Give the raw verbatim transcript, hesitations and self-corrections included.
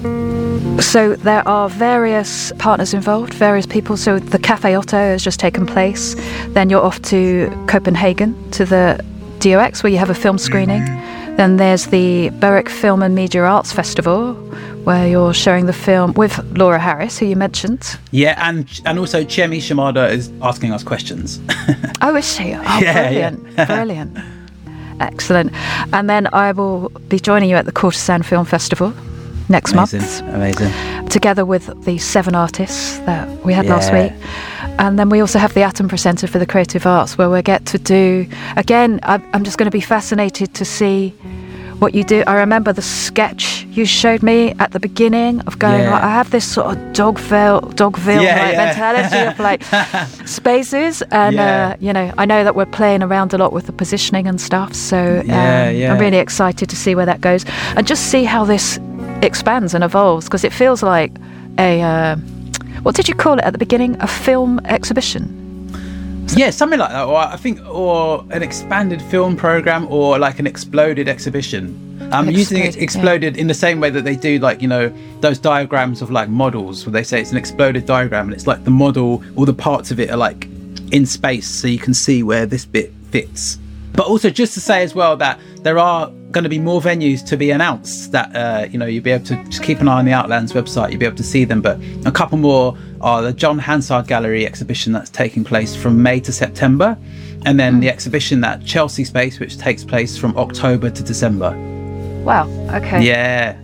So there are various partners involved, various people. So the Café Otto has just taken place. Then you're off to Copenhagen to the D O X where you have a film screening. Then there's the Berwick Film and Media Arts Festival where you're showing the film with Laura Harris, who you mentioned. Yeah, and and also Chemi Shimada is asking us questions. Oh, is she? Oh, yeah, brilliant, yeah. brilliant. Excellent. And then I will be joining you at the Courtesan Film Festival next Amazing. month. Amazing. Together with the seven artists that we had Yeah. last week. And then we also have the Atom Presenter for the Creative Arts, where we get to do, again, I'm I'm just going to be fascinated to see what you do. I remember the sketch you showed me at the beginning of going, Yeah. like, I have this sort of Dogville, Dogville Yeah, like, yeah. mentality of like spaces. And, Yeah. uh, you know, I know that we're playing around a lot with the positioning and stuff. So um, Yeah, yeah. I'm really excited to see where that goes and just see how this expands and evolves, because it feels like a, uh, what did you call it at the beginning? A film exhibition? Yeah, something like that. Or I think, or an expanded film program, or like an exploded exhibition. I'm using it Exploded, exploded in the same way that they do, like, you know, those diagrams of like models, where they say it's an exploded diagram, and it's like the model, all the parts of it are like in space, so you can see where this bit fits. But also just to say as well that there are going to be more venues to be announced that, uh, you know, you'll be able to just keep an eye on the Outlands website, you'll be able to see them. But a couple more are the John Hansard Gallery exhibition that's taking place from May to September. And then the exhibition at Chelsea Space, which takes place from October to December. Wow, okay. Yeah.